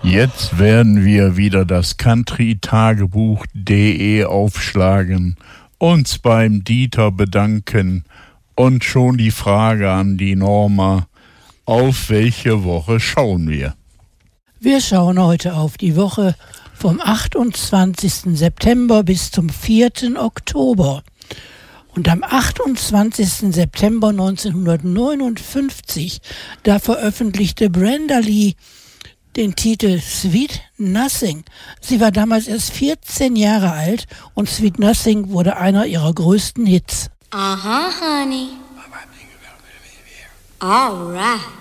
Jetzt werden wir wieder das countrytagebuch.de aufschlagen, uns beim Dieter bedanken und schon die Frage an die Norma: Auf welche Woche schauen wir? Wir schauen heute auf die Woche vom 28. September bis zum 4. Oktober. Und am 28. September 1959, da veröffentlichte Brenda Lee den Titel Sweet Nothing. Sie war damals erst 14 Jahre alt und Sweet Nothing wurde einer ihrer größten Hits. Honey. All right.